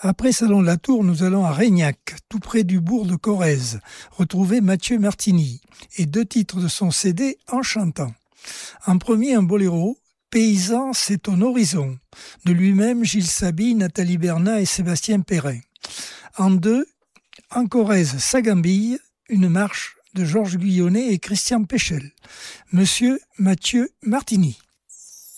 Après Salon de la Tour, nous allons à Reignac, tout près du bourg de Corrèze, retrouver Mathieu Martini et 2 titres de son CD En chantant. En premier, un boléro, Paysan, c'est ton horizon, de lui-même Gilles Saby, Nathalie Bernat et Sébastien Perrin. En 2, En Corrèze, Sagambille, une marche de Georges Guyonnet et Christian Péchel. Monsieur Mathieu Martini.